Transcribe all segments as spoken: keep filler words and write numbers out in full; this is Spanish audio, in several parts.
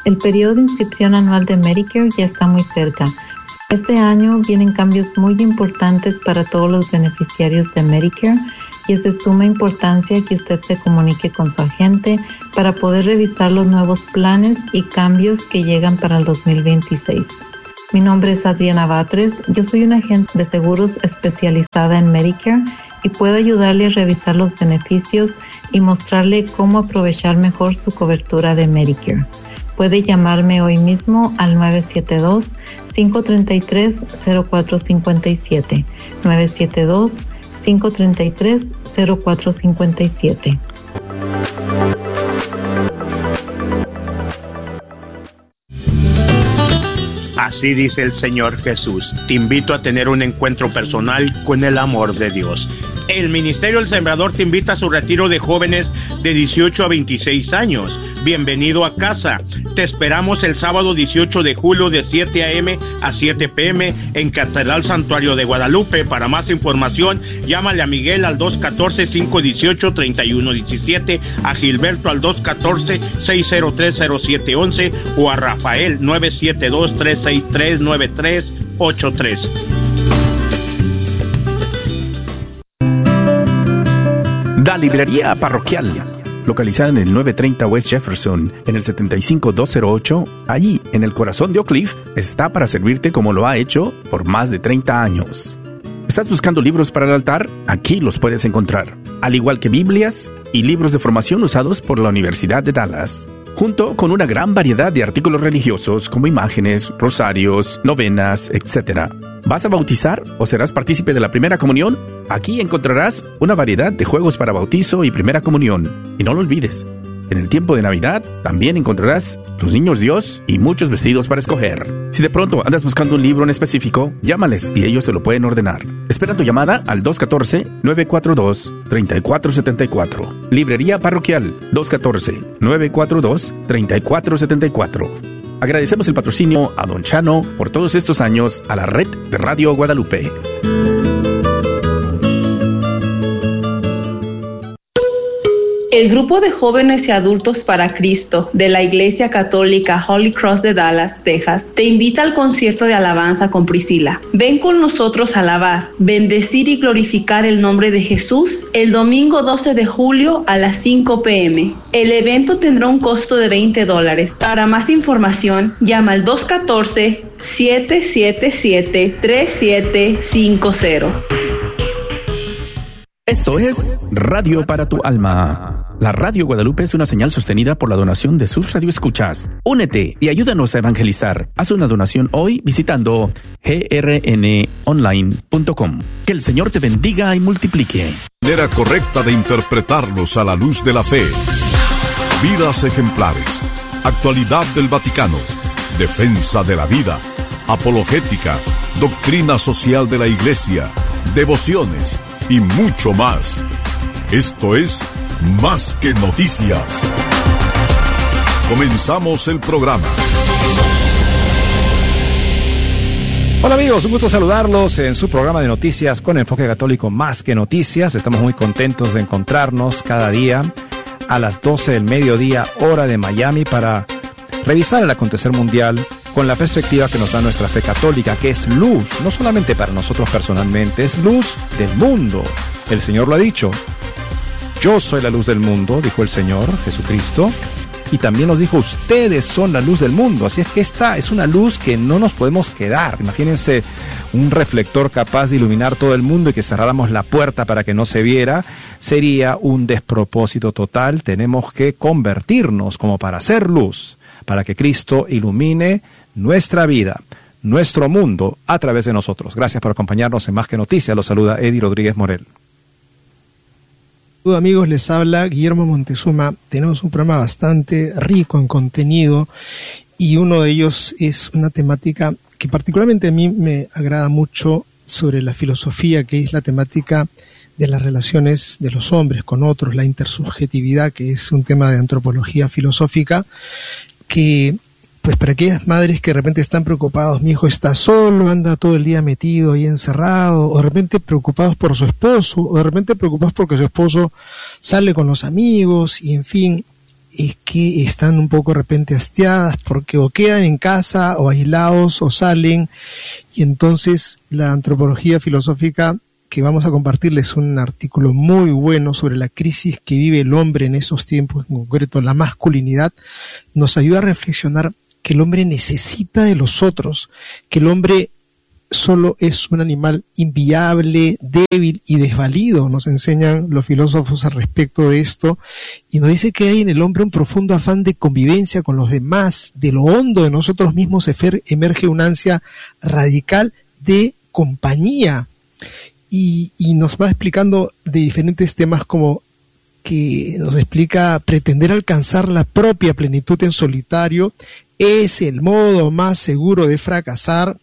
El periodo de inscripción anual de Medicare ya está muy cerca. Este año vienen cambios muy importantes para todos los beneficiarios de Medicare y es de suma importancia que usted se comunique con su agente para poder revisar los nuevos planes y cambios que llegan para el dos mil veintiséis. Mi nombre es Adriana Batres, yo soy una agente de seguros especializada en Medicare y puedo ayudarle a revisar los beneficios y mostrarle cómo aprovechar mejor su cobertura de Medicare. Puede llamarme hoy mismo al nueve siete dos, cinco tres tres, cero cuatro cinco siete, nueve siete dos, cinco tres tres, cero cuatro cinco siete. Así dice el Señor Jesús: te invito a tener un encuentro personal con el amor de Dios. El Ministerio del Sembrador te invita a su retiro de jóvenes de dieciocho a veintiséis años. Bienvenido a casa. Te esperamos el sábado dieciocho de julio de siete a eme a siete pe eme en Catedral Santuario de Guadalupe. Para más información, llámale a Miguel al dos uno cuatro, cinco uno ocho, tres uno uno siete, a Gilberto al dos uno cuatro, seis cero tres, cero siete uno uno o a Rafael nueve siete dos, tres seis tres, nueve tres ocho tres. La Librería Parroquial, localizada en el novecientos treinta West Jefferson, en el setenta y cinco mil doscientos ocho, allí, en el corazón de Oak Cliff, está para servirte como lo ha hecho por más de treinta años. ¿Estás buscando libros para el altar? Aquí los puedes encontrar, al igual que Biblias y libros de formación usados por la Universidad de Dallas, junto con una gran variedad de artículos religiosos como imágenes, rosarios, novenas, etcétera. ¿Vas a bautizar o serás partícipe de la primera comunión? Aquí encontrarás una variedad de juegos para bautizo y primera comunión. Y no lo olvides, en el tiempo de Navidad también encontrarás los niños Dios y muchos vestidos para escoger. Si de pronto andas buscando un libro en específico, llámales y ellos te lo pueden ordenar. Espera tu llamada al dos uno cuatro, nueve cuatro dos, tres cuatro siete cuatro. Librería Parroquial dos uno cuatro, nueve cuatro dos, tres cuatro siete cuatro. Agradecemos el patrocinio a Don Chano por todos estos años a la red de Radio Guadalupe. El grupo de jóvenes y adultos para Cristo de la Iglesia Católica Holy Cross de Dallas, Texas, te invita al concierto de alabanza con Priscila. Ven con nosotros a alabar, bendecir y glorificar el nombre de Jesús el domingo doce de julio a las cinco pe eme. El evento tendrá un costo de veinte dólares. Para más información, llama al dos uno cuatro, siete siete siete, tres siete cinco cero. Esto es Radio para tu Alma. La Radio Guadalupe es una señal sostenida por la donación de sus radioescuchas. Únete y ayúdanos a evangelizar. Haz una donación hoy visitando ge erre ene online punto com. Que el Señor te bendiga y multiplique. Manera correcta de interpretarlos a la luz de la fe. Vidas ejemplares. Actualidad del Vaticano. Defensa de la vida. Apologética. Doctrina social de la Iglesia. Devociones. Y mucho más. Esto es Más que Noticias. Comenzamos el programa. Hola amigos, un gusto saludarlos en su programa de noticias con enfoque católico Más que Noticias. Estamos muy contentos de encontrarnos cada día a las doce del mediodía, hora de Miami, para revisar el acontecer mundial con la perspectiva que nos da nuestra fe católica, que es luz, no solamente para nosotros personalmente, es luz del mundo. El Señor lo ha dicho. Yo soy la luz del mundo, dijo el Señor Jesucristo, y también nos dijo, ustedes son la luz del mundo. Así es que esta es una luz que no nos podemos quedar. Imagínense un reflector capaz de iluminar todo el mundo y que cerráramos la puerta para que no se viera. Sería un despropósito total. Tenemos que convertirnos como para hacer luz, para que Cristo ilumine nuestra vida, nuestro mundo, a través de nosotros. Gracias por acompañarnos en Más que Noticias. Los saluda Eddie Rodríguez Morel. Hola amigos, les habla Guillermo Montezuma. Tenemos un programa bastante rico en contenido y uno de ellos es una temática que particularmente a mí me agrada mucho sobre la filosofía, que es la temática de las relaciones de los hombres con otros, la intersubjetividad, que es un tema de antropología filosófica, que pues para aquellas madres que de repente están preocupados, mi hijo está solo, anda todo el día metido ahí encerrado, o de repente preocupados por su esposo, o de repente preocupados porque su esposo sale con los amigos, y en fin, es que están un poco de repente hastiadas porque o quedan en casa o aislados o salen, y entonces la antropología filosófica que vamos a compartirles un artículo muy bueno sobre la crisis que vive el hombre en esos tiempos, en concreto la masculinidad, nos ayuda a reflexionar que el hombre necesita de los otros, que el hombre solo es un animal inviable, débil y desvalido, nos enseñan los filósofos al respecto de esto, y nos dice que hay en el hombre un profundo afán de convivencia con los demás, de lo hondo de nosotros mismos emerge una ansia radical de compañía, y, y nos va explicando de diferentes temas como que nos explica pretender alcanzar la propia plenitud en solitario es el modo más seguro de fracasar.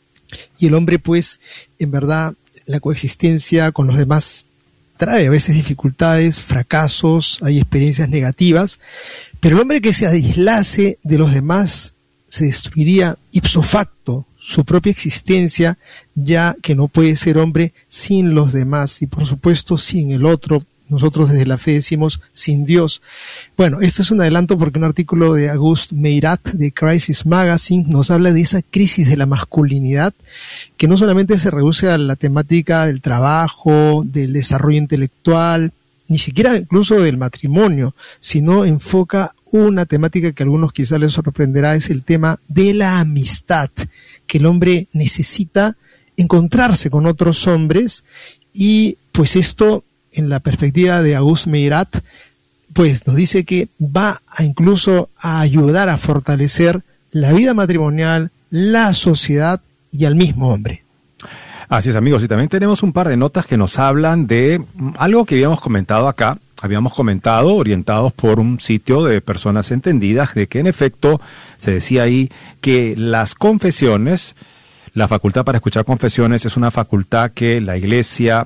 Y el hombre, pues, en verdad, la coexistencia con los demás trae a veces dificultades, fracasos, hay experiencias negativas, pero el hombre que se aislase de los demás se destruiría ipso facto su propia existencia, ya que no puede ser hombre sin los demás y, por supuesto, sin el otro. Nosotros desde la fe decimos sin Dios. Bueno, esto es un adelanto porque un artículo de Auguste Meyrat de Crisis Magazine nos habla de esa crisis de la masculinidad que no solamente se reduce a la temática del trabajo, del desarrollo intelectual, ni siquiera incluso del matrimonio, sino enfoca una temática que a algunos quizás les sorprenderá, es el tema de la amistad, que el hombre necesita encontrarse con otros hombres y pues esto en la perspectiva de Auguste Meyrat, pues nos dice que va a incluso a ayudar a fortalecer la vida matrimonial, la sociedad y al mismo hombre. Así es, amigos, y también tenemos un par de notas que nos hablan de algo que habíamos comentado acá, habíamos comentado, orientados por un sitio de personas entendidas, de que en efecto se decía ahí que las confesiones, la facultad para escuchar confesiones es una facultad que la Iglesia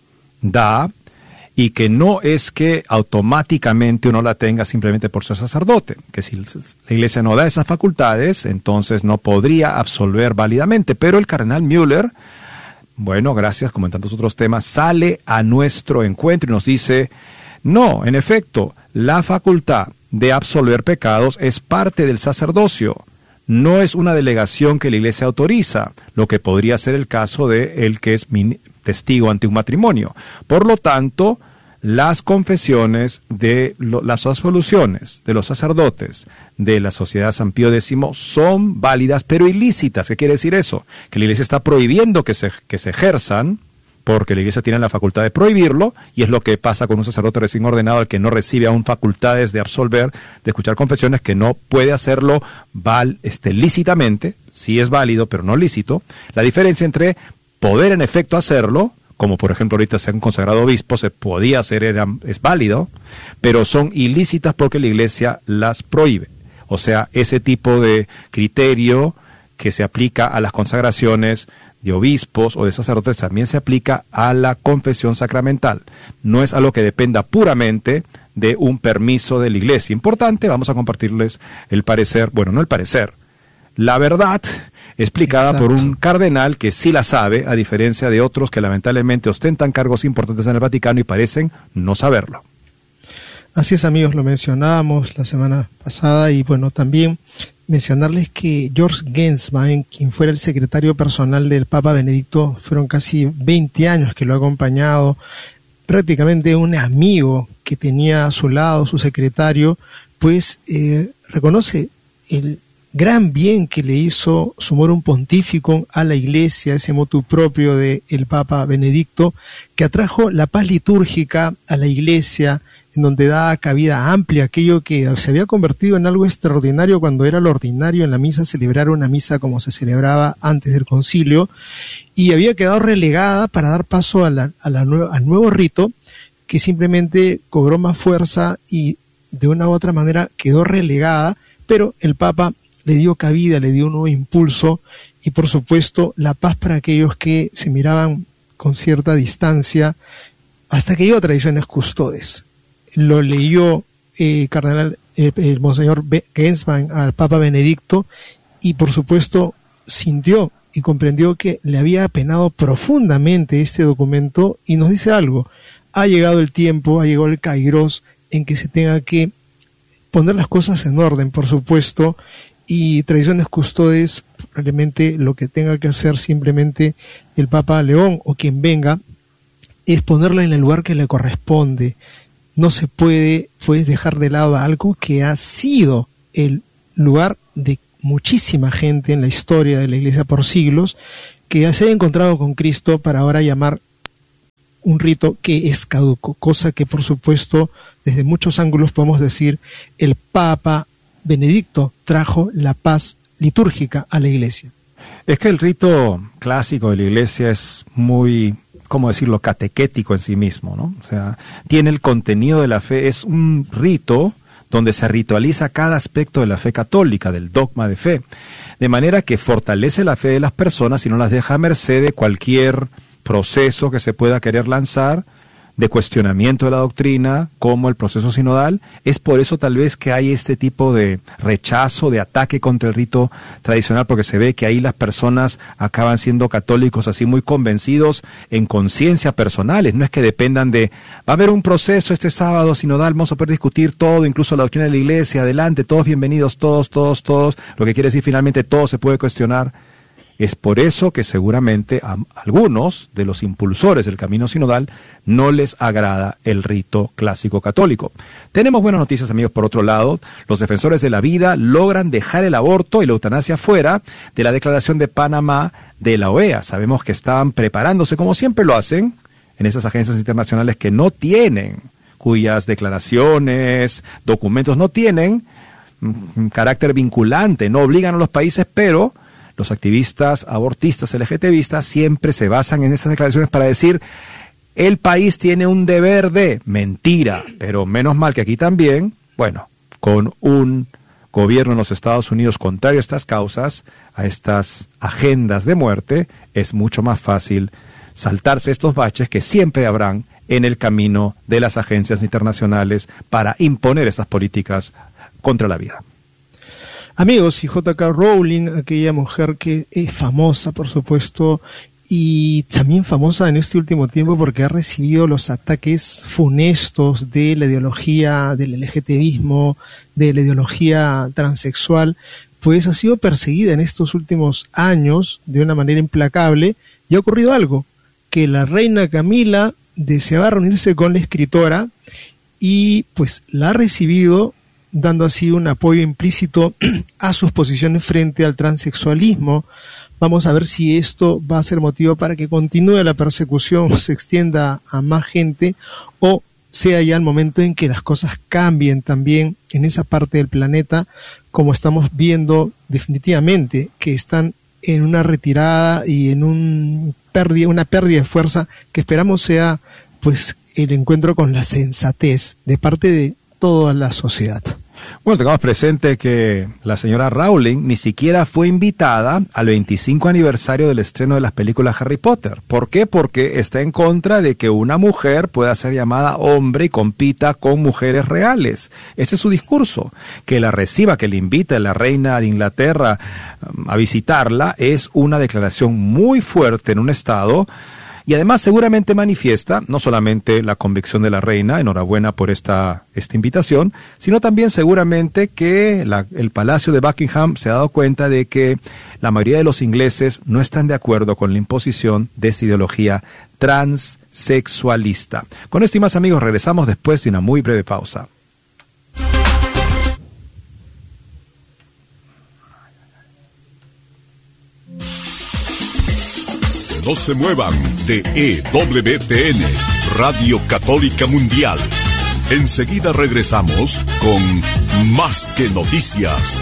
da, y que no es que automáticamente uno la tenga simplemente por ser sacerdote, que si la Iglesia no da esas facultades, entonces no podría absolver válidamente, pero el cardenal Müller, bueno, gracias, como en tantos otros temas, sale a nuestro encuentro y nos dice, no, en efecto, la facultad de absolver pecados es parte del sacerdocio, no es una delegación que la Iglesia autoriza, lo que podría ser el caso de el que es testigo ante un matrimonio. Por lo tanto, las confesiones de lo, las absoluciones de los sacerdotes de la Sociedad San Pío X son válidas pero ilícitas. ¿Qué quiere decir eso? Que la Iglesia está prohibiendo que se, que se ejerzan, porque la Iglesia tiene la facultad de prohibirlo, y es lo que pasa con un sacerdote recién ordenado al que no recibe aún facultades de absolver, de escuchar confesiones, que no puede hacerlo val, este, lícitamente, sí es válido, pero no lícito. La diferencia entre poder en efecto hacerlo, como por ejemplo ahorita se han consagrado obispos, se podía hacer, era, es válido, pero son ilícitas porque la Iglesia las prohíbe. O sea, ese tipo de criterio que se aplica a las consagraciones de obispos o de sacerdotes también se aplica a la confesión sacramental. No es algo que dependa puramente de un permiso de la Iglesia. Importante, vamos a compartirles el parecer, bueno, no el parecer, la verdad explicada Exacto. por un cardenal que sí la sabe, a diferencia de otros que lamentablemente ostentan cargos importantes en el Vaticano y parecen no saberlo. Así es, amigos, lo mencionábamos la semana pasada y bueno, también mencionarles que George Genswein, quien fuera el secretario personal del Papa Benedicto, fueron casi veinte años que lo ha acompañado, prácticamente un amigo que tenía a su lado, su secretario, pues eh, reconoce el gran bien que le hizo Summorum Pontificum a la Iglesia, ese motu propio del Papa Benedicto, que atrajo la paz litúrgica a la Iglesia, en donde da cabida amplia aquello que se había convertido en algo extraordinario cuando era lo ordinario en la misa, celebrar una misa como se celebraba antes del concilio, y había quedado relegada para dar paso a la, a la nueva, al nuevo rito, que simplemente cobró más fuerza y de una u otra manera quedó relegada, pero el Papa le dio cabida, le dio un nuevo impulso y por supuesto la paz para aquellos que se miraban con cierta distancia hasta que llegó tradiciones custodes. Lo leyó eh, cardenal, eh, el monseñor Genswein al Papa Benedicto y por supuesto sintió y comprendió que le había apenado profundamente este documento y nos dice algo, ha llegado el tiempo, ha llegado el kairos en que se tenga que poner las cosas en orden, por supuesto, y Tradiciones Custodes, probablemente lo que tenga que hacer simplemente el Papa León o quien venga, es ponerla en el lugar que le corresponde. No se puede pues dejar de lado algo que ha sido el lugar de muchísima gente en la historia de la Iglesia por siglos, que se ha encontrado con Cristo para ahora llamar un rito que es caduco, cosa que por supuesto desde muchos ángulos podemos decir el Papa Benedicto trajo la paz litúrgica a la Iglesia. Es que el rito clásico de la Iglesia es muy, ¿cómo decirlo?, catequético en sí mismo, ¿no? O sea, tiene el contenido de la fe, es un rito donde se ritualiza cada aspecto de la fe católica, del dogma de fe, de manera que fortalece la fe de las personas y no las deja a merced de cualquier proceso que se pueda querer lanzar, de cuestionamiento de la doctrina, como el proceso sinodal. Es por eso tal vez que hay este tipo de rechazo, de ataque contra el rito tradicional, porque se ve que ahí las personas acaban siendo católicos así muy convencidos en conciencia personales. No es que dependan de, va a haber un proceso este sábado sinodal, vamos a poder discutir todo, incluso la doctrina de la Iglesia, adelante, todos bienvenidos, todos, todos, todos, lo que quiere decir finalmente todo se puede cuestionar. Es por eso que seguramente a algunos de los impulsores del camino sinodal no les agrada el rito clásico católico. Tenemos buenas noticias, amigos, por otro lado. Los defensores de la vida logran dejar el aborto y la eutanasia fuera de la Declaración de Panamá de la O E A. Sabemos que estaban preparándose, como siempre lo hacen, en esas agencias internacionales que no tienen, cuyas declaraciones, documentos no tienen un carácter vinculante, no obligan a los países, pero los activistas abortistas, LGTBistas, siempre se basan en esas declaraciones para decir el país tiene un deber de mentira, pero menos mal que aquí también, bueno, con un gobierno en los Estados Unidos contrario a estas causas, a estas agendas de muerte, es mucho más fácil saltarse estos baches que siempre habrán en el camino de las agencias internacionales para imponer esas políticas contra la vida. Amigos, y J K Rowling, aquella mujer que es famosa, por supuesto, y también famosa en este último tiempo porque ha recibido los ataques funestos de la ideología del LGTBismo, de la ideología transexual, pues ha sido perseguida en estos últimos años de una manera implacable, y ha ocurrido algo, que la reina Camila deseaba reunirse con la escritora y pues la ha recibido, dando así un apoyo implícito a sus posiciones frente al transexualismo. Vamos a ver si esto va a ser motivo para que continúe la persecución, se extienda a más gente, o sea ya el momento en que las cosas cambien también en esa parte del planeta, como estamos viendo definitivamente que están en una retirada y en un pérdida, una pérdida de fuerza que esperamos sea pues el encuentro con la sensatez de parte de toda la sociedad. Bueno, tengamos presente que la señora Rowling ni siquiera fue invitada al veinticinco aniversario del estreno de las películas Harry Potter. ¿Por qué? Porque está en contra de que una mujer pueda ser llamada hombre y compita con mujeres reales. Ese es su discurso. Que la reciba, que le invite a la reina de Inglaterra um, a visitarla es una declaración muy fuerte en un estado. Y además seguramente manifiesta no solamente la convicción de la reina, enhorabuena por esta, esta invitación, sino también seguramente que la, el Palacio de Buckingham se ha dado cuenta de que la mayoría de los ingleses no están de acuerdo con la imposición de esta ideología transexualista. Con esto y más, amigos, regresamos después de una muy breve pausa. No se muevan de E W T N, Radio Católica Mundial. Enseguida regresamos con Más que Noticias.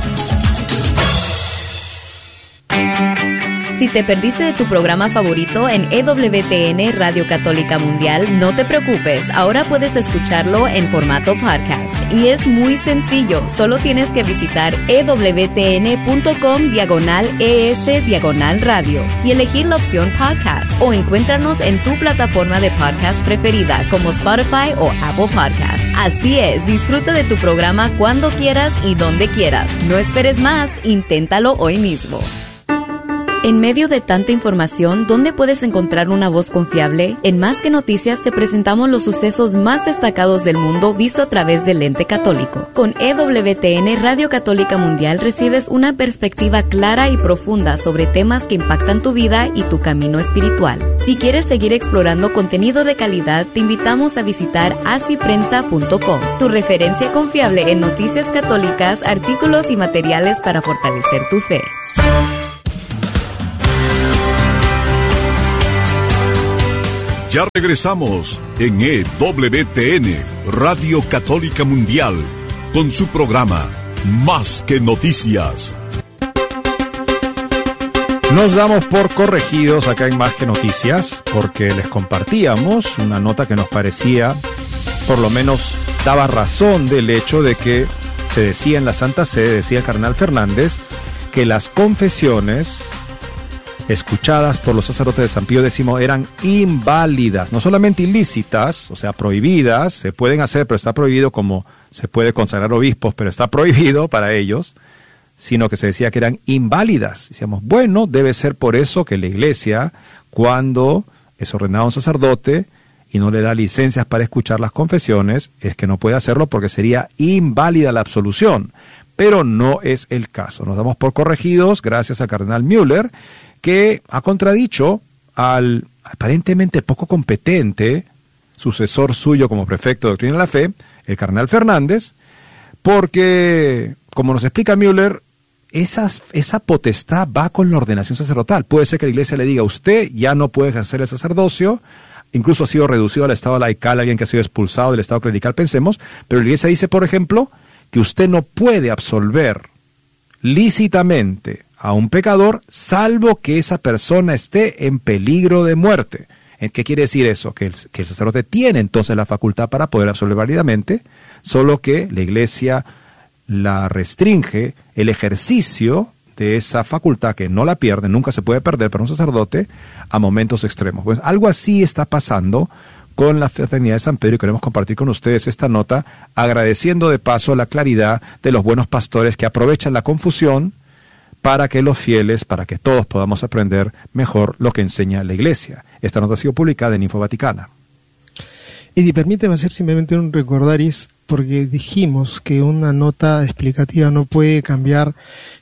Si te perdiste de tu programa favorito en E W T N Radio Católica Mundial, no te preocupes, ahora puedes escucharlo en formato podcast. Y es muy sencillo, solo tienes que visitar ewtn.com diagonal ES diagonal radio y elegir la opción podcast, o encuéntranos en tu plataforma de podcast preferida como Spotify o Apple Podcasts. Así es, disfruta de tu programa cuando quieras y donde quieras. No esperes más, inténtalo hoy mismo. En medio de tanta información, ¿dónde puedes encontrar una voz confiable? En Más que Noticias te presentamos los sucesos más destacados del mundo visto a través del lente católico. Con E W T N Radio Católica Mundial recibes una perspectiva clara y profunda sobre temas que impactan tu vida y tu camino espiritual. Si quieres seguir explorando contenido de calidad, te invitamos a visitar así prensa punto com, tu referencia confiable en noticias católicas, artículos y materiales para fortalecer tu fe. Ya regresamos en E W T N, Radio Católica Mundial, con su programa Más que Noticias. Nos damos por corregidos acá en Más que Noticias, porque les compartíamos una nota que nos parecía, por lo menos daba razón del hecho de que se decía en la Santa Sede, decía el cardenal Fernández, que las confesiones escuchadas por los sacerdotes de San Pío X eran inválidas, no solamente ilícitas, o sea, prohibidas, se pueden hacer, pero está prohibido, como se puede consagrar obispos, pero está prohibido para ellos, sino que se decía que eran inválidas. Decíamos, bueno, debe ser por eso que la Iglesia, cuando es ordenado un sacerdote y no le da licencias para escuchar las confesiones, es que no puede hacerlo porque sería inválida la absolución. Pero no es el caso. Nos damos por corregidos gracias al cardenal Müller, que ha contradicho al aparentemente poco competente sucesor suyo como prefecto de Doctrina de la Fe, el cardenal Fernández, porque, como nos explica Müller, esas, esa potestad va con la ordenación sacerdotal. Puede ser que la Iglesia le diga, usted ya no puede ejercer el sacerdocio, incluso ha sido reducido al estado laical, alguien que ha sido expulsado del estado clerical, pensemos, pero la Iglesia dice, por ejemplo, que usted no puede absolver lícitamente a un pecador, salvo que esa persona esté en peligro de muerte. ¿Qué quiere decir eso? Que el, que el sacerdote tiene entonces la facultad para poder absolver válidamente, solo que la Iglesia la restringe el ejercicio de esa facultad, que no la pierde, nunca se puede perder para un sacerdote, a momentos extremos. Pues algo así está pasando con la Fraternidad de San Pedro, y queremos compartir con ustedes esta nota, agradeciendo de paso la claridad de los buenos pastores que aprovechan la confusión para que los fieles, para que todos podamos aprender mejor lo que enseña la Iglesia. Esta nota ha sido publicada en Info Vaticana. Eddie, permíteme hacer simplemente un recordaris, porque dijimos que una nota explicativa no puede cambiar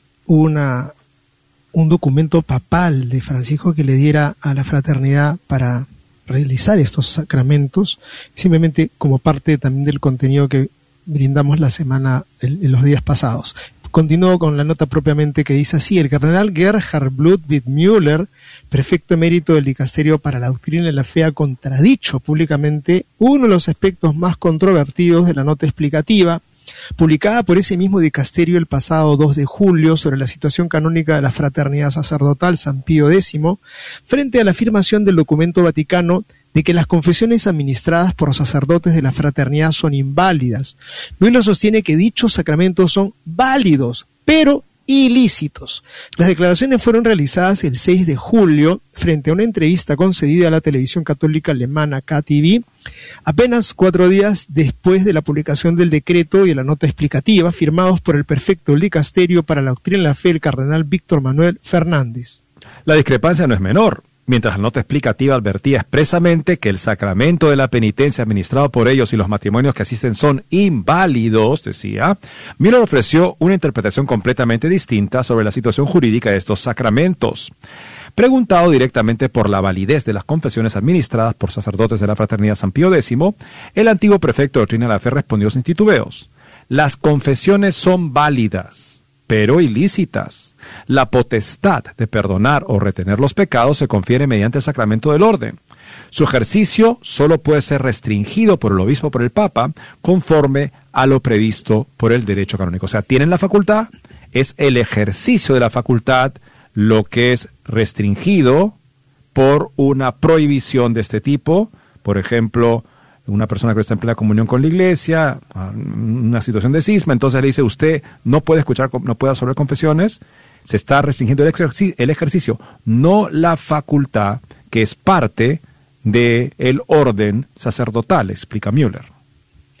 una, un documento papal de Francisco que le diera a la fraternidad para realizar estos sacramentos, simplemente como parte también del contenido que brindamos la semana, en los días pasados. Continúo con la nota propiamente, que dice así: el cardenal Gerhard Ludwig Müller, prefecto emérito del Dicasterio para la Doctrina de la Fe, ha contradicho públicamente uno de los aspectos más controvertidos de la nota explicativa, publicada por ese mismo dicasterio el pasado dos de julio sobre la situación canónica de la fraternidad sacerdotal San Pío X, frente a la afirmación del documento vaticano de que las confesiones administradas por los sacerdotes de la fraternidad son inválidas. Müller sostiene que dichos sacramentos son válidos, pero ilícitos. Las declaraciones fueron realizadas el seis de julio frente a una entrevista concedida a la televisión católica alemana K T V, apenas cuatro días después de la publicación del decreto y de la nota explicativa firmados por el prefecto del Dicasterio para la Doctrina de la Fe, el cardenal Víctor Manuel Fernández. La discrepancia no es menor. Mientras la nota explicativa advertía expresamente que el sacramento de la penitencia administrado por ellos y los matrimonios que asisten son inválidos, decía, Müller ofreció una interpretación completamente distinta sobre la situación jurídica de estos sacramentos. Preguntado directamente por la validez de las confesiones administradas por sacerdotes de la Fraternidad San Pío X, el antiguo prefecto de Doctrina de la Fe respondió sin titubeos: las confesiones son válidas, pero ilícitas. La potestad de perdonar o retener los pecados se confiere mediante el sacramento del orden. Su ejercicio solo puede ser restringido por el obispo o por el papa, conforme a lo previsto por el derecho canónico. O sea, tienen la facultad, es el ejercicio de la facultad lo que es restringido por una prohibición de este tipo. Por ejemplo, una persona que está en plena comunión con la Iglesia, una situación de cisma, entonces le dice, usted no puede escuchar, no puede absolver confesiones, se está restringiendo el ejercicio, el ejercicio, no la facultad que es parte del orden sacerdotal, explica Müller.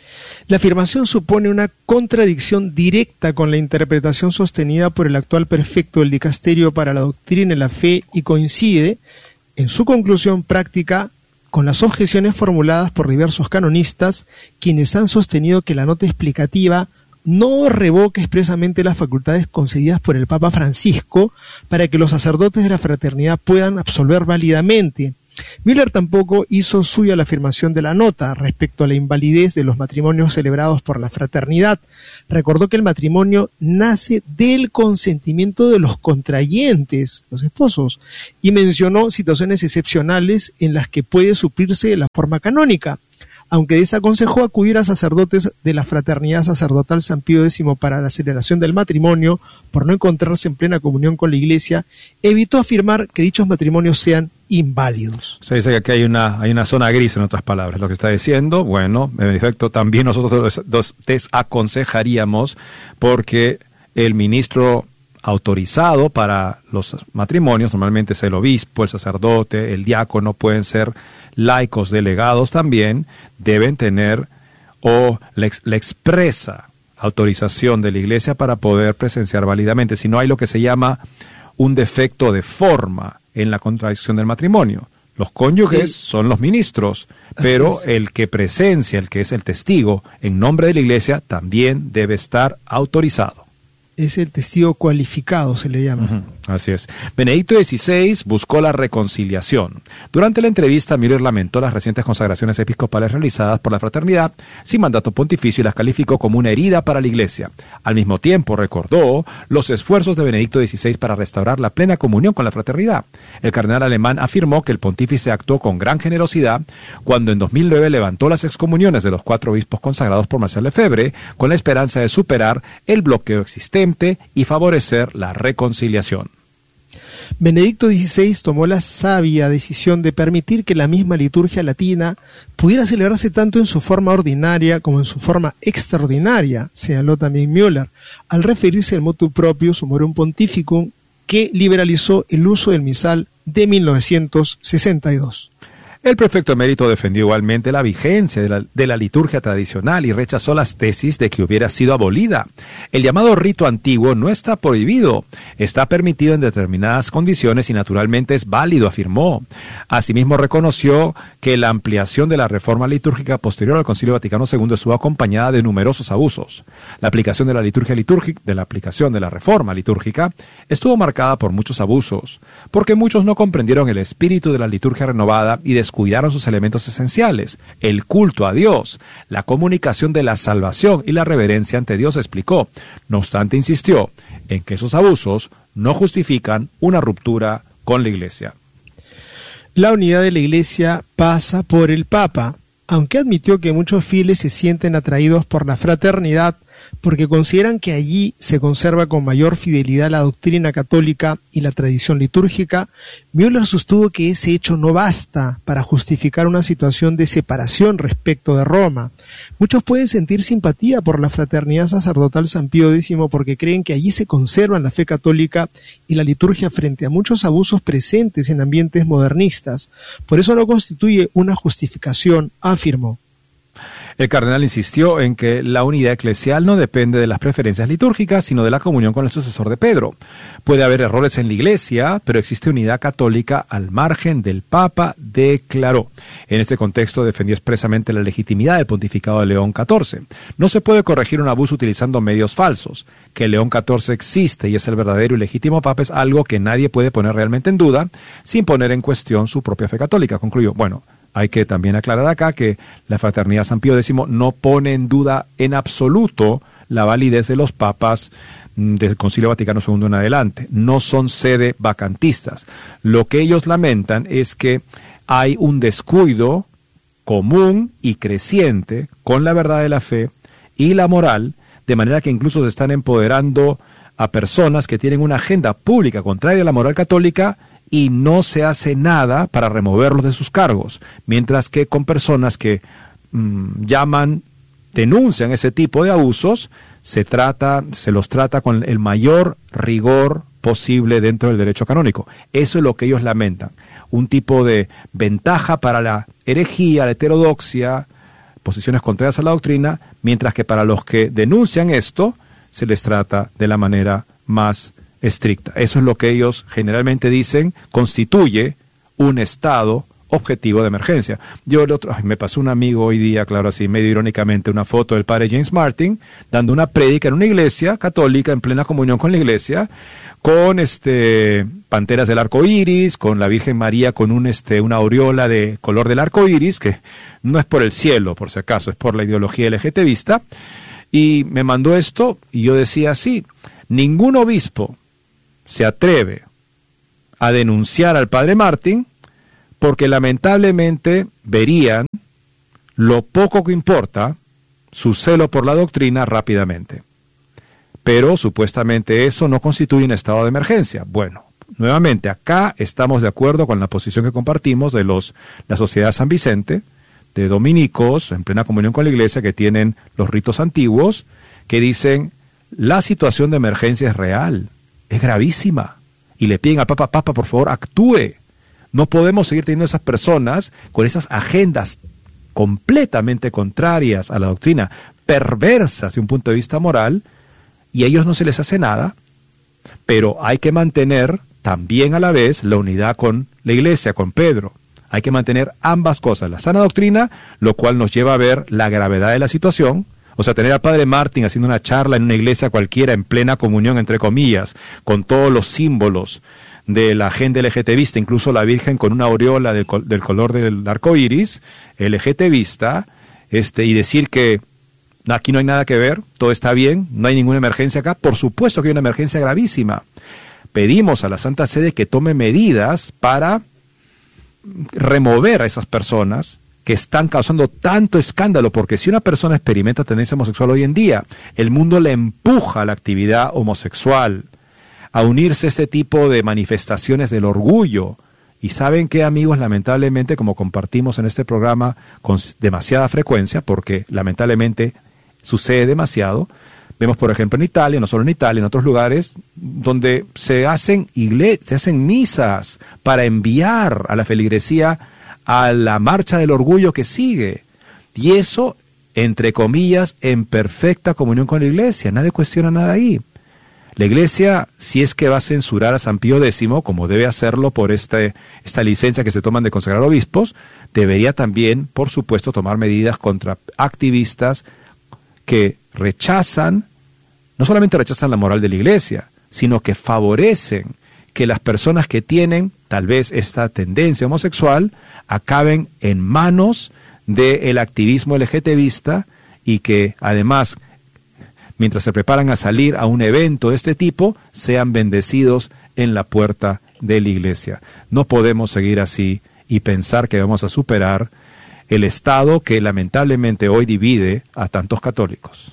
La afirmación supone una contradicción directa con la interpretación sostenida por el actual prefecto del Dicasterio para la Doctrina y la Fe y coincide, en su conclusión práctica, con las objeciones formuladas por diversos canonistas, quienes han sostenido que la nota explicativa no revoca expresamente las facultades concedidas por el Papa Francisco para que los sacerdotes de la fraternidad puedan absolver válidamente. Müller tampoco hizo suya la afirmación de la nota respecto a la invalidez de los matrimonios celebrados por la fraternidad. Recordó que el matrimonio nace del consentimiento de los contrayentes, los esposos, y mencionó situaciones excepcionales en las que puede suplirse la forma canónica, aunque desaconsejó acudir a sacerdotes de la Fraternidad Sacerdotal San Pío X para la celebración del matrimonio por no encontrarse en plena comunión con la Iglesia, evitó afirmar que dichos matrimonios sean inválidos. Se dice que aquí hay una, hay una zona gris, en otras palabras, lo que está diciendo. Bueno, en efecto, también nosotros los desaconsejaríamos, porque el ministro autorizado para los matrimonios, normalmente es el obispo, el sacerdote, el diácono, pueden ser laicos delegados también, deben tener o la, ex, la expresa autorización de la Iglesia para poder presenciar válidamente. Si no hay lo que se llama un defecto de forma en la contradicción del matrimonio. Los cónyuges sí. son los ministros, pero el que presencia, el que es el testigo en nombre de la Iglesia, también debe estar autorizado. Es el testigo cualificado, se le llama. Uh-huh. Así es. Benedicto dieciséis buscó la reconciliación. Durante la entrevista, Müller lamentó las recientes consagraciones episcopales realizadas por la fraternidad sin mandato pontificio y las calificó como una herida para la Iglesia. Al mismo tiempo, recordó los esfuerzos de Benedicto dieciséis para restaurar la plena comunión con la fraternidad. El cardenal alemán afirmó que el pontífice actuó con gran generosidad cuando en dos mil nueve levantó las excomuniones de los cuatro obispos consagrados por Marcial Lefebvre con la esperanza de superar el bloqueo existente y favorecer la reconciliación. Benedicto dieciséis tomó la sabia decisión de permitir que la misma liturgia latina pudiera celebrarse tanto en su forma ordinaria como en su forma extraordinaria, señaló también Müller, al referirse al motu proprio Summorum Pontificum, que liberalizó el uso del misal de mil novecientos sesenta y dos. El prefecto emérito defendió igualmente la vigencia de la, de la liturgia tradicional y rechazó las tesis de que hubiera sido abolida. El llamado rito antiguo no está prohibido, está permitido en determinadas condiciones y naturalmente es válido, afirmó. Asimismo reconoció que la ampliación de la reforma litúrgica posterior al Concilio Vaticano segundo estuvo acompañada de numerosos abusos. La aplicación de la liturgia litúrgica, de la aplicación de la reforma litúrgica, estuvo marcada por muchos abusos, porque muchos no comprendieron el espíritu de la liturgia renovada y de cuidaron sus elementos esenciales, el culto a Dios, la comunicación de la salvación y la reverencia ante Dios, explicó. No obstante, insistió en que esos abusos no justifican una ruptura con la Iglesia. La unidad de la Iglesia pasa por el Papa, aunque admitió que muchos fieles se sienten atraídos por la fraternidad porque consideran que allí se conserva con mayor fidelidad la doctrina católica y la tradición litúrgica. Müller sostuvo que ese hecho no basta para justificar una situación de separación respecto de Roma. Muchos pueden sentir simpatía por la fraternidad sacerdotal San Pío X porque creen que allí se conservan la fe católica y la liturgia frente a muchos abusos presentes en ambientes modernistas. Por eso no constituye una justificación, afirmó. El cardenal insistió en que la unidad eclesial no depende de las preferencias litúrgicas, sino de la comunión con el sucesor de Pedro. Puede haber errores en la Iglesia, pero existe unidad católica al margen del Papa, declaró. En este contexto defendió expresamente la legitimidad del pontificado de León catorce. No se puede corregir un abuso utilizando medios falsos. Que León catorce existe y es el verdadero y legítimo Papa es algo que nadie puede poner realmente en duda, sin poner en cuestión su propia fe católica, concluyó. Bueno, hay que también aclarar acá que la Fraternidad San Pío X no pone en duda en absoluto la validez de los papas del Concilio Vaticano segundo en adelante. No son sede vacantistas. Lo que ellos lamentan es que hay un descuido común y creciente con la verdad de la fe y la moral, de manera que incluso se están empoderando a personas que tienen una agenda pública contraria a la moral católica y no se hace nada para removerlos de sus cargos, mientras que con personas que mmm, llaman, denuncian ese tipo de abusos, se trata, se los trata con el mayor rigor posible dentro del derecho canónico. Eso es lo que ellos lamentan, un tipo de ventaja para la herejía, la heterodoxia, posiciones contrarias a la doctrina, mientras que para los que denuncian esto, se les trata de la manera más estricta. Eso es lo que ellos generalmente dicen constituye un estado objetivo de emergencia. Yo el otro, ay, me pasó un amigo hoy día, claro, así medio irónicamente, una foto del padre James Martin dando una prédica en una iglesia católica en plena comunión con la iglesia, con este panteras del arco iris, con la Virgen María con un este una aureola de color del arco iris, que no es por el cielo, por si acaso, es por la ideología LGTBista, y me mandó esto, y yo decía así, ningún obispo se atreve a denunciar al padre Martin, porque lamentablemente verían lo poco que importa su celo por la doctrina rápidamente. Pero supuestamente eso no constituye un estado de emergencia. Bueno, nuevamente acá estamos de acuerdo con la posición que compartimos de los la Sociedad San Vicente, de dominicos en plena comunión con la iglesia que tienen los ritos antiguos, que dicen la situación de emergencia es real, es gravísima, y le piden al Papa, Papa, por favor, actúe. No podemos seguir teniendo esas personas con esas agendas completamente contrarias a la doctrina, perversas de un punto de vista moral, y a ellos no se les hace nada, pero hay que mantener también a la vez la unidad con la iglesia, con Pedro. Hay que mantener ambas cosas, la sana doctrina, lo cual nos lleva a ver la gravedad de la situación. O sea, tener al padre Martin haciendo una charla en una iglesia cualquiera, en plena comunión, entre comillas, con todos los símbolos de la agenda LGTBista, incluso la Virgen con una aureola del, del color del arco iris, LGTBista, este, y decir que aquí no hay nada que ver, todo está bien, no hay ninguna emergencia acá. Por supuesto que hay una emergencia gravísima. Pedimos a la Santa Sede que tome medidas para remover a esas personas que están causando tanto escándalo, porque si una persona experimenta tendencia homosexual hoy en día, el mundo le empuja a la actividad homosexual, a unirse a este tipo de manifestaciones del orgullo. Y saben que, amigos, lamentablemente, como compartimos en este programa con demasiada frecuencia, porque lamentablemente sucede demasiado, vemos por ejemplo en Italia, no solo en Italia, en otros lugares, donde se hacen igle- se hacen misas para enviar a la feligresía a la marcha del orgullo que sigue. Y eso, entre comillas, en perfecta comunión con la iglesia. Nadie cuestiona nada ahí. La iglesia, si es que va a censurar a San Pío décimo, como debe hacerlo por este, esta licencia que se toman de consagrar obispos, debería también, por supuesto, tomar medidas contra activistas que rechazan, no solamente rechazan la moral de la iglesia, sino que favorecen que las personas que tienen tal vez esta tendencia homosexual acaben en manos del activismo LGTBista y que además, mientras se preparan a salir a un evento de este tipo, sean bendecidos en la puerta de la iglesia. No podemos seguir así y pensar que vamos a superar el Estado que lamentablemente hoy divide a tantos católicos.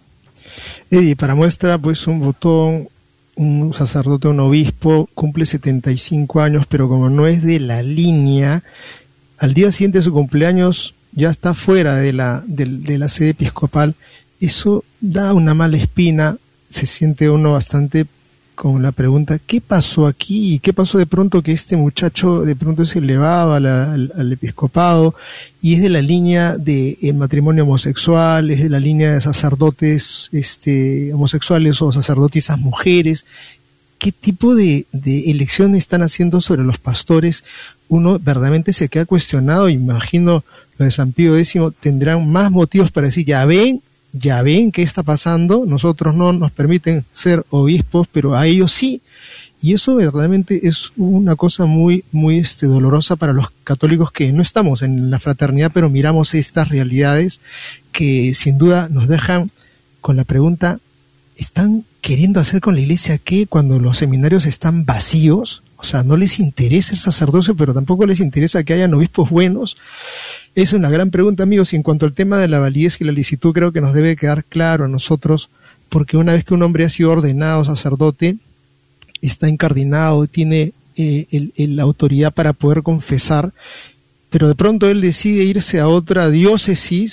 Y para muestra, pues un botón, un sacerdote, un obispo, cumple setenta y cinco años, pero como no es de la línea, al día siguiente de su cumpleaños ya está fuera de la, de, de la sede episcopal. Eso da una mala espina, se siente uno bastante con la pregunta, ¿qué pasó aquí? ¿Qué pasó de pronto que este muchacho de pronto se elevaba la, al, al episcopado y es de la línea de el matrimonio homosexual, es de la línea de sacerdotes este, homosexuales o sacerdotisas mujeres? ¿Qué tipo de, de elecciones están haciendo sobre los pastores? Uno verdaderamente se queda cuestionado. Imagino lo de San Pío décimo, tendrán más motivos para decir, ya ven, ya ven qué está pasando, nosotros no nos permiten ser obispos, pero a ellos sí. Y eso verdaderamente es una cosa muy, muy este, dolorosa para los católicos que no estamos en la fraternidad, pero miramos estas realidades que sin duda nos dejan con la pregunta, ¿están queriendo hacer con la iglesia qué cuando los seminarios están vacíos? O sea, no les interesa el sacerdocio, pero tampoco les interesa que hayan obispos buenos. Esa es una gran pregunta, amigos, y en cuanto al tema de la validez y la licitud, creo que nos debe quedar claro a nosotros, porque una vez que un hombre ha sido ordenado sacerdote, está incardinado, tiene eh, el, el, la autoridad para poder confesar, pero de pronto él decide irse a otra diócesis,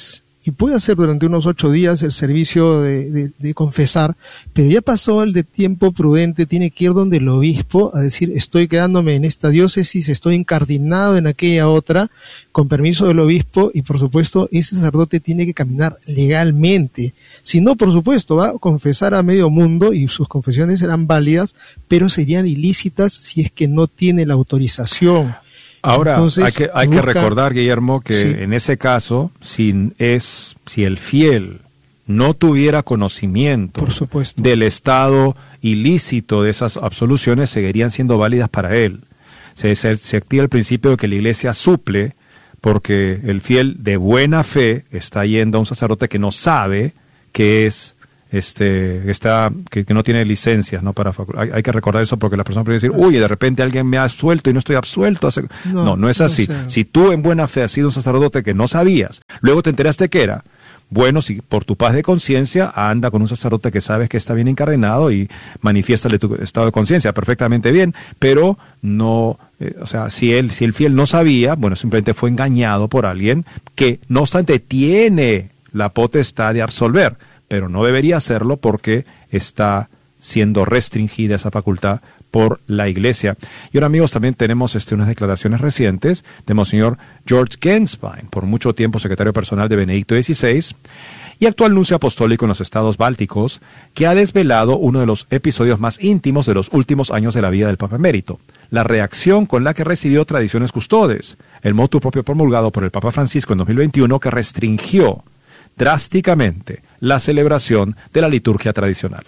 y puede hacer durante unos ocho días el servicio de, de, de confesar, pero ya pasó el de tiempo prudente, tiene que ir donde el obispo a decir, estoy quedándome en esta diócesis, estoy incardinado en aquella otra, con permiso del obispo, y por supuesto ese sacerdote tiene que caminar legalmente. Si no, por supuesto, va a confesar a medio mundo y sus confesiones serán válidas, pero serían ilícitas si es que no tiene la autorización. Ahora, Entonces, hay que hay busca, que recordar, Guillermo, que sí. en ese caso, si es si el fiel no tuviera conocimiento por supuesto. del estado ilícito de esas absoluciones, seguirían siendo válidas para él. Se, se, se activa el principio de que la Iglesia suple, porque el fiel de buena fe está yendo a un sacerdote que no sabe que es este está que, que no tiene licencias, no para hay, hay que recordar eso, porque la persona puede decir, uy, de repente alguien me ha absuelto y no estoy absuelto. No, no, no es así. No sé. Si tú en buena fe has sido un sacerdote que no sabías, luego te enteraste que era, bueno, si por tu paz de conciencia, anda con un sacerdote que sabes que está bien encardenado y manifiéstale tu estado de conciencia perfectamente bien, pero no, eh, o sea, si él, si el fiel no sabía, bueno, simplemente fue engañado por alguien que, no obstante, tiene la potestad de absolver, pero no debería hacerlo porque está siendo restringida esa facultad por la Iglesia. Y ahora, amigos, también tenemos este, unas declaraciones recientes de Monseñor George Genswein, por mucho tiempo secretario personal de Benedicto dieciséis y actual nuncio apostólico en los estados bálticos, que ha desvelado uno de los episodios más íntimos de los últimos años de la vida del Papa Emérito: la reacción con la que recibió Tradiciones Custodes, el motu propio promulgado por el Papa Francisco en dos mil veintiuno, que restringió drásticamente la celebración de la liturgia tradicional.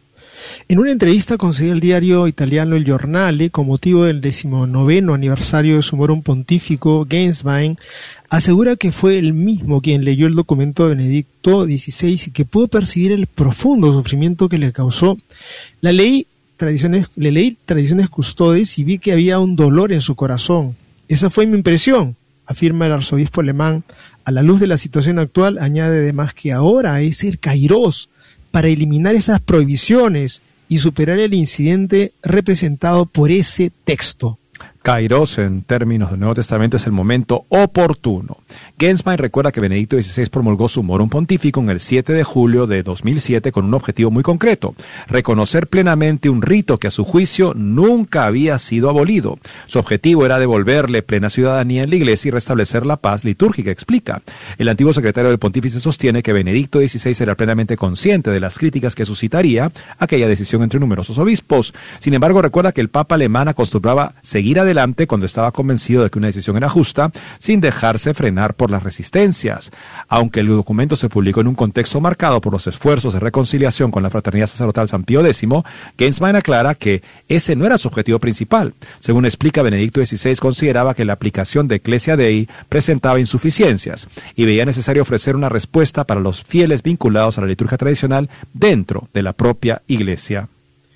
En una entrevista concedida al diario italiano El Giornale con motivo del decimonoveno aniversario de su Morum Pontifico, Genswein asegura que fue él mismo quien leyó el documento de Benedicto dieciséis y que pudo percibir el profundo sufrimiento que le causó. La ley, tradiciones, le leí Tradiciones Custodes y vi que había un dolor en su corazón. Esa fue mi impresión, afirma el arzobispo alemán. A la luz de la situación actual, añade además que ahora es el Kairos para eliminar esas prohibiciones y superar el incidente representado por ese texto. Kairos, en términos del Nuevo Testamento, es el momento oportuno. Genswein recuerda que Benedicto dieciséis promulgó su Morum Pontificum el siete de julio de dos mil siete con un objetivo muy concreto: reconocer plenamente un rito que a su juicio nunca había sido abolido. Su objetivo era devolverle plena ciudadanía en la Iglesia y restablecer la paz litúrgica, explica. El antiguo secretario del Pontífice sostiene que Benedicto dieciséis era plenamente consciente de las críticas que suscitaría aquella decisión entre numerosos obispos. Sin embargo, recuerda que el Papa alemán acostumbraba seguir adelante cuando estaba convencido de que una decisión era justa, sin dejarse frenar por las resistencias. Aunque el documento se publicó en un contexto marcado por los esfuerzos de reconciliación con la Fraternidad Sacerdotal San Pío X, Genswein aclara que ese no era su objetivo principal. Según explica, Benedicto dieciséis consideraba que la aplicación de Ecclesia Dei presentaba insuficiencias y veía necesario ofrecer una respuesta para los fieles vinculados a la liturgia tradicional dentro de la propia Iglesia.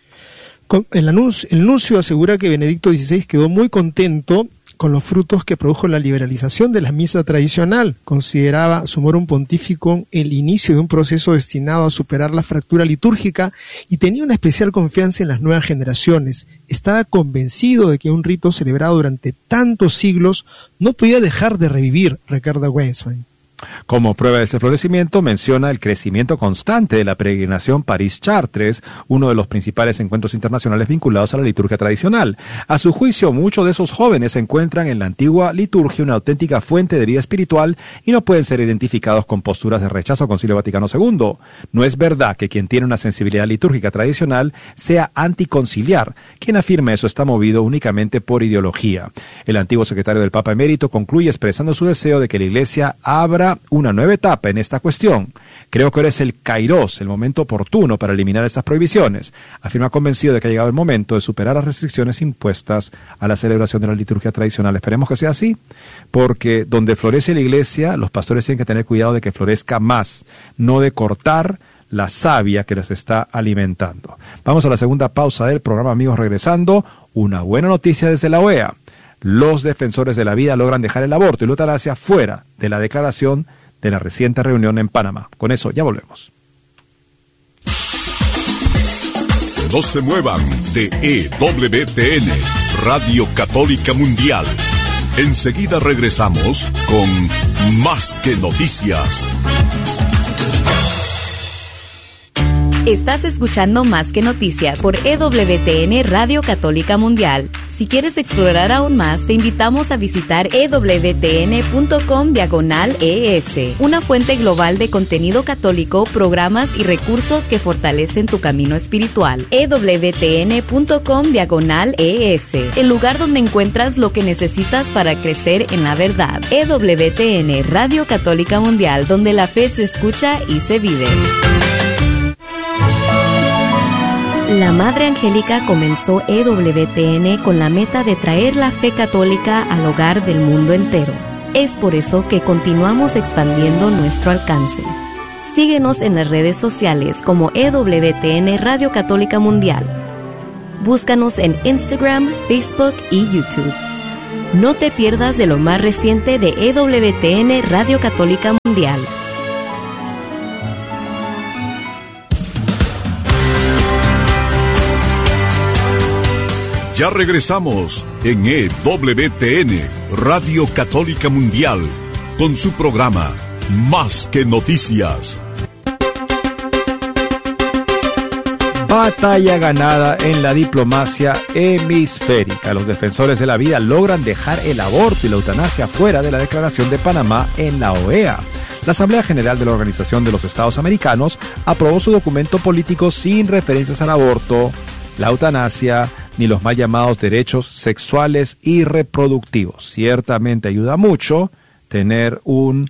El, anuncio, el nuncio asegura que Benedicto dieciséis quedó muy contento con los frutos que produjo la liberalización de la misa tradicional. Consideraba su Morum Pontificum el inicio de un proceso destinado a superar la fractura litúrgica y tenía una especial confianza en las nuevas generaciones. Estaba convencido de que un rito celebrado durante tantos siglos no podía dejar de revivir, recuerda Genswein. Como prueba de este florecimiento, menciona el crecimiento constante de la peregrinación París-Chartres, uno de los principales encuentros internacionales vinculados a la liturgia tradicional. A su juicio, muchos de esos jóvenes encuentran en la antigua liturgia una auténtica fuente de vida espiritual y no pueden ser identificados con posturas de rechazo al Concilio Vaticano segundo. No es verdad que quien tiene una sensibilidad litúrgica tradicional sea anticonciliar. Quien afirma eso está movido únicamente por ideología. El antiguo secretario del Papa Emérito concluye expresando su deseo de que la Iglesia abra una nueva etapa en esta cuestión. Creo que ahora es el Kairos, el momento oportuno para eliminar estas prohibiciones. Afirma convencido de que ha llegado el momento de superar las restricciones impuestas a la celebración de la liturgia tradicional. Esperemos que sea así, porque donde florece la Iglesia, los pastores tienen que tener cuidado de que florezca más, no de cortar la savia que les está alimentando. Vamos a la segunda pausa del programa, amigos. Regresando, una buena noticia desde la O E A. Los defensores de la vida logran dejar el aborto y la eutanasia fuera de la declaración de la reciente reunión en Panamá. Con eso ya volvemos. No se muevan de E W T N, Radio Católica Mundial. Enseguida regresamos con Más que Noticias. Estás escuchando Más que Noticias por E W T N Radio Católica Mundial. Si quieres explorar aún más, te invitamos a visitar e w t n punto com diagonal e s, una fuente global de contenido católico, programas y recursos que fortalecen tu camino espiritual. e w t n punto com diagonal e s, el lugar donde encuentras lo que necesitas para crecer en la verdad. E W T N Radio Católica Mundial, donde la fe se escucha y se vive. La Madre Angélica comenzó E W T N con la meta de traer la fe católica al hogar del mundo entero. Es por eso que continuamos expandiendo nuestro alcance. Síguenos en las redes sociales como E W T N Radio Católica Mundial. Búscanos en Instagram, Facebook y YouTube. No te pierdas de lo más reciente de E W T N Radio Católica Mundial. Ya regresamos en E W T N, Radio Católica Mundial, con su programa Más que Noticias. Batalla ganada en la diplomacia hemisférica. Los defensores de la vida logran dejar el aborto y la eutanasia fuera de la Declaración de Panamá en la O E A. La Asamblea General de la Organización de los Estados Americanos aprobó su documento político sin referencias al aborto, la eutanasia, ni los mal llamados derechos sexuales y reproductivos. Ciertamente ayuda mucho tener un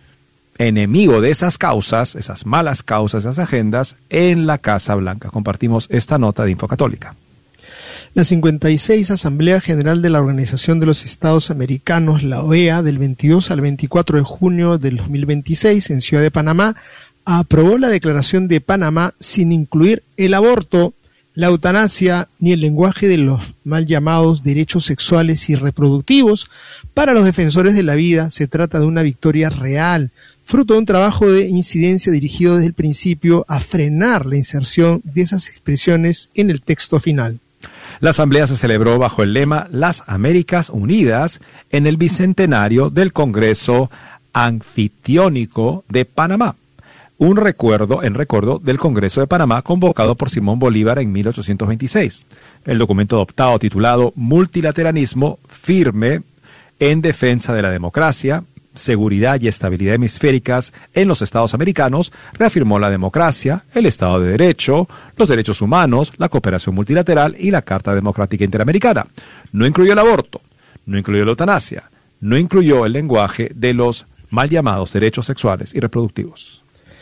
enemigo de esas causas, esas malas causas, esas agendas, en la Casa Blanca. Compartimos esta nota de Infocatólica. La cincuenta y seis Asamblea General de la Organización de los Estados Americanos, la O E A, del veintidós al veinticuatro de junio del dos mil veintiséis en Ciudad de Panamá, aprobó la Declaración de Panamá sin incluir el aborto, la eutanasia ni el lenguaje de los mal llamados derechos sexuales y reproductivos. Para los defensores de la vida se trata de una victoria real, fruto de un trabajo de incidencia dirigido desde el principio a frenar la inserción de esas expresiones en el texto final. La asamblea se celebró bajo el lema Las Américas Unidas en el bicentenario del Congreso Anfitriónico de Panamá. Un recuerdo en recuerdo del Congreso de Panamá convocado por Simón Bolívar en mil ochocientos veintiséis. El documento adoptado titulado Multilateralismo firme en defensa de la democracia, seguridad y estabilidad hemisféricas en los Estados americanos reafirmó la democracia, el Estado de Derecho, los derechos humanos, la cooperación multilateral y la Carta Democrática Interamericana. No incluyó el aborto, no incluyó la eutanasia, no incluyó el lenguaje de los mal llamados derechos sexuales y reproductivos.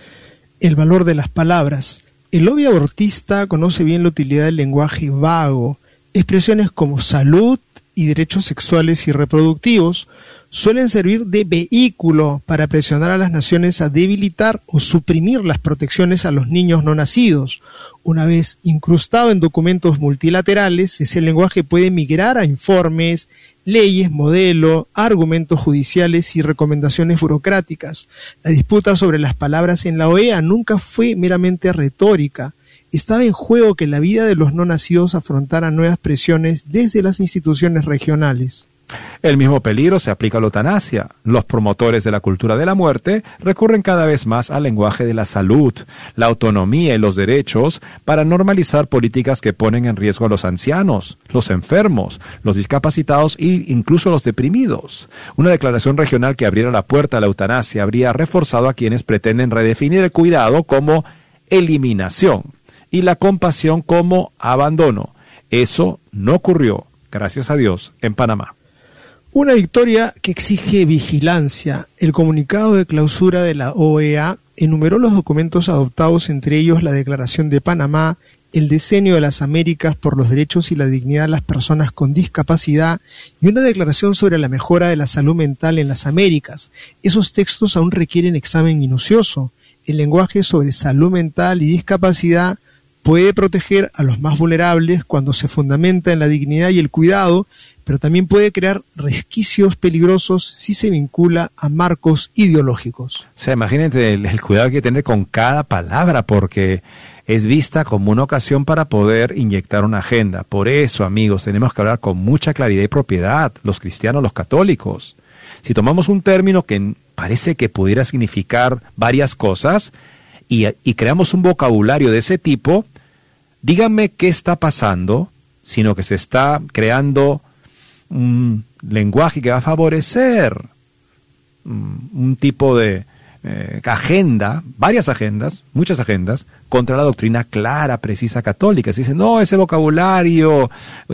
El valor de las palabras. El lobby abortista conoce bien la utilidad del lenguaje vago. Expresiones como salud y derechos sexuales y reproductivos suelen servir de vehículo para presionar a las naciones a debilitar o suprimir las protecciones a los niños no nacidos. Una vez incrustado en documentos multilaterales, ese lenguaje puede migrar a informes, leyes, modelo, argumentos judiciales y recomendaciones burocráticas. La disputa sobre las palabras en la O E A nunca fue meramente retórica. Estaba en juego que la vida de los no nacidos afrontara nuevas presiones desde las instituciones regionales. El mismo peligro se aplica a la eutanasia. Los promotores de la cultura de la muerte recurren cada vez más al lenguaje de la salud, la autonomía y los derechos para normalizar políticas que ponen en riesgo a los ancianos, los enfermos, los discapacitados e incluso los deprimidos. Una declaración regional que abriera la puerta a la eutanasia habría reforzado a quienes pretenden redefinir el cuidado como eliminación y la compasión como abandono. Eso no ocurrió, gracias a Dios, en Panamá. Una victoria que exige vigilancia. El comunicado de clausura de la O E A enumeró los documentos adoptados, entre ellos la Declaración de Panamá, el Decenio de las Américas por los derechos y la dignidad de las personas con discapacidad y una declaración sobre la mejora de la salud mental en las Américas. Esos textos aún requieren examen minucioso. El lenguaje sobre salud mental y discapacidad puede proteger a los más vulnerables cuando se fundamenta en la dignidad y el cuidado, pero también puede crear resquicios peligrosos si se vincula a marcos ideológicos. O sea, imagínate el, el cuidado que hay que tener con cada palabra, porque es vista como una ocasión para poder inyectar una agenda. Por eso, amigos, tenemos que hablar con mucha claridad y propiedad, los cristianos, los católicos. Si tomamos un término que parece que pudiera significar varias cosas y, y creamos un vocabulario de ese tipo, díganme qué está pasando, sino que se está creando un lenguaje que va a favorecer un, un tipo de eh, agenda, varias agendas, muchas agendas, contra la doctrina clara, precisa católica. Se dice, no, ese vocabulario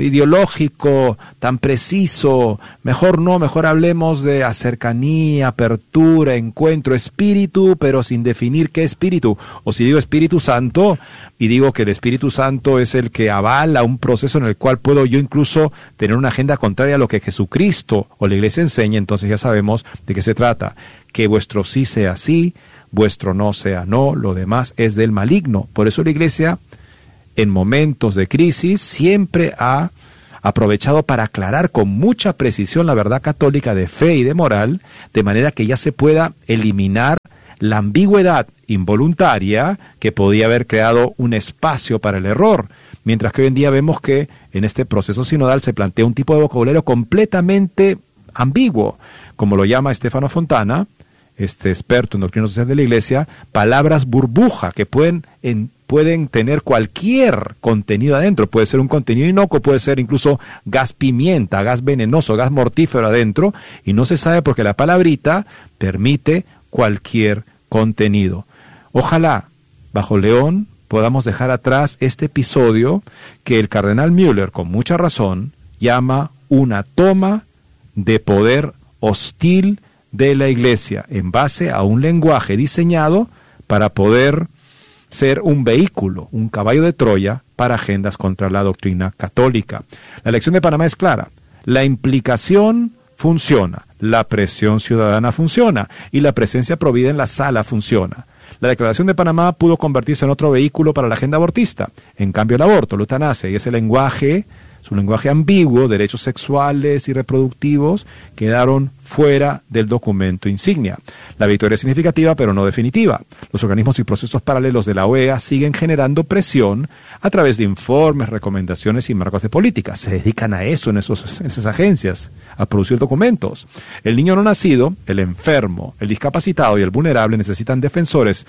ideológico tan preciso, mejor no, mejor hablemos de cercanía, apertura, encuentro, espíritu, pero sin definir qué espíritu. O si digo Espíritu Santo, y digo que el Espíritu Santo es el que avala un proceso en el cual puedo yo incluso tener una agenda contraria a lo que Jesucristo o la Iglesia enseña, entonces ya sabemos de qué se trata. Que vuestro sí sea sí, vuestro no sea no, lo demás es del maligno. Por eso la Iglesia, en momentos de crisis, siempre ha aprovechado para aclarar con mucha precisión la verdad católica de fe y de moral, de manera que ya se pueda eliminar la ambigüedad involuntaria que podía haber creado un espacio para el error, mientras que hoy en día vemos que en este proceso sinodal se plantea un tipo de vocabulario completamente ambiguo, como lo llama Stefano Fontana, este experto en doctrina social de la Iglesia, palabras burbuja que pueden, en, pueden tener cualquier contenido adentro. Puede ser un contenido inocuo, puede ser incluso gas pimienta, gas venenoso, gas mortífero adentro, y no se sabe porque la palabrita permite cualquier contenido. Ojalá, bajo León, podamos dejar atrás este episodio que el cardenal Müller, con mucha razón, llama una toma de poder hostil de la Iglesia, en base a un lenguaje diseñado para poder ser un vehículo, un caballo de Troya para agendas contra la doctrina católica. La elección de Panamá es clara. La implicación funciona, la presión ciudadana funciona y la presencia provida en la sala funciona. La declaración de Panamá pudo convertirse en otro vehículo para la agenda abortista. En cambio, el aborto, la eutanasia y ese lenguaje, su lenguaje ambiguo, derechos sexuales y reproductivos, quedaron fuera del documento insignia. La victoria es significativa, pero no definitiva. Los organismos y procesos paralelos de la O E A siguen generando presión a través de informes, recomendaciones y marcos de política. Se dedican a eso en, esos, en esas agencias, a producir documentos. El niño no nacido, el enfermo, el discapacitado y el vulnerable necesitan defensores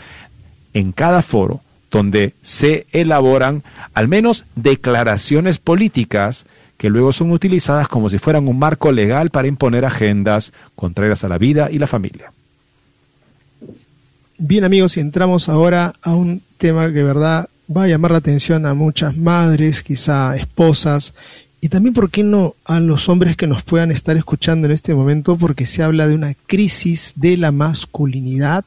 en cada foro donde se elaboran al menos declaraciones políticas que luego son utilizadas como si fueran un marco legal para imponer agendas contrarias a la vida y la familia. Bien, amigos, y entramos ahora a un tema que de verdad va a llamar la atención a muchas madres, quizá esposas, y también, ¿por qué no?, a los hombres que nos puedan estar escuchando en este momento, porque se habla de una crisis de la masculinidad.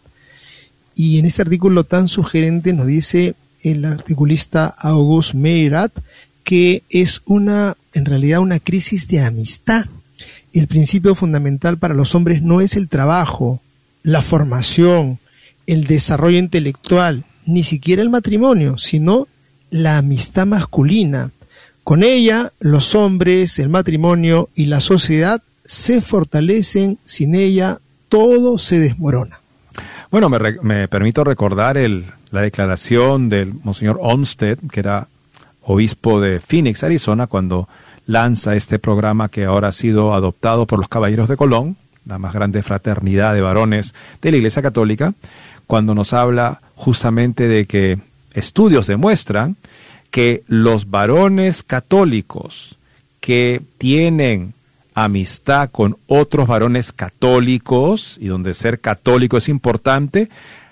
Y en este artículo tan sugerente nos dice el articulista August Meyrath que es una, en realidad, una crisis de amistad. El principio fundamental para los hombres no es el trabajo, la formación, el desarrollo intelectual, ni siquiera el matrimonio, sino la amistad masculina. Con ella, los hombres, el matrimonio y la sociedad se fortalecen. Sin ella, todo se desmorona. Bueno, me, re, me permito recordar el, la declaración del Monseñor Olmsted, que era obispo de Phoenix, Arizona, cuando lanza este programa que ahora ha sido adoptado por los Caballeros de Colón, la más grande fraternidad de varones de la Iglesia Católica, cuando nos habla justamente de que estudios demuestran que los varones católicos que tienen amistad con otros varones católicos, y donde ser católico es importante,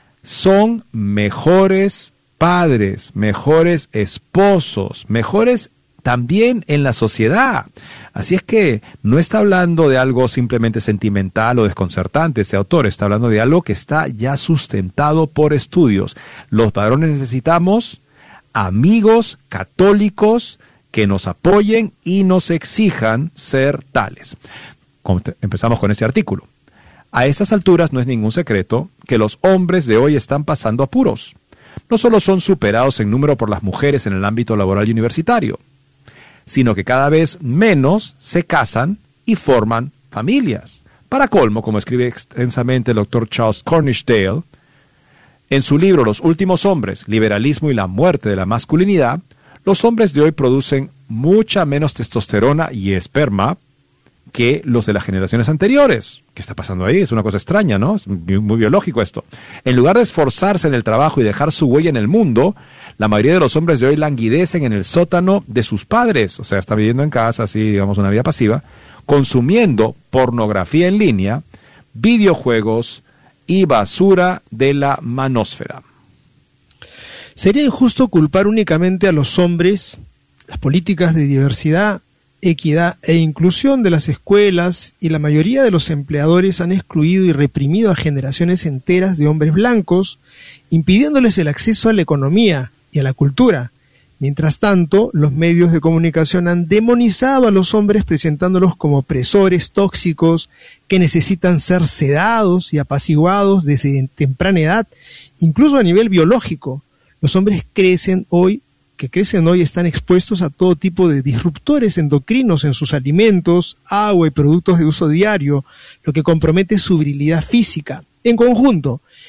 son mejores padres, mejores esposos, mejores también en la sociedad. Así es que no está hablando de algo simplemente sentimental o desconcertante este autor, está hablando de algo que está ya sustentado por estudios. Los varones necesitamos amigos católicos que nos apoyen y nos exijan ser tales. Empezamos con este artículo. A estas alturas no es ningún secreto que los hombres de hoy están pasando apuros. No solo son superados en número por las mujeres en el ámbito laboral y universitario, sino que cada vez menos se casan y forman familias. Para colmo, como escribe extensamente el doctor Charles Cornishdale, en su libro Los últimos hombres, liberalismo y la muerte de la masculinidad, los hombres de hoy producen mucha menos testosterona y esperma que los de las generaciones anteriores. ¿Qué está pasando ahí? Es una cosa extraña, ¿no? Es muy, muy biológico esto. En lugar de esforzarse en el trabajo y dejar su huella en el mundo, la mayoría de los hombres de hoy languidecen en el sótano de sus padres, o sea, están viviendo en casa, así, digamos, una vida pasiva, consumiendo pornografía en línea, videojuegos y basura de la manósfera. Sería injusto culpar únicamente a los hombres. Las políticas de diversidad, equidad e inclusión de las escuelas y la mayoría de los empleadores han excluido y reprimido a generaciones enteras de hombres blancos, impidiéndoles el acceso a la economía y a la cultura. Mientras tanto, los medios de comunicación han demonizado a los hombres presentándolos como opresores tóxicos que necesitan ser sedados y apaciguados desde temprana edad, incluso a nivel biológico. Los hombres crecen hoy que crecen hoy están expuestos a todo tipo de disruptores endocrinos en sus alimentos, agua y productos de uso diario, lo que compromete su virilidad física. En conjunto,